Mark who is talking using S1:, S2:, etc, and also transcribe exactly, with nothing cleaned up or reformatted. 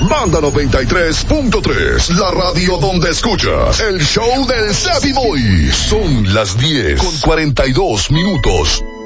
S1: Banda noventa y tres punto tres, la radio donde escuchas el show del Savvy Boy. Son las diez con cuarenta y dos minutos.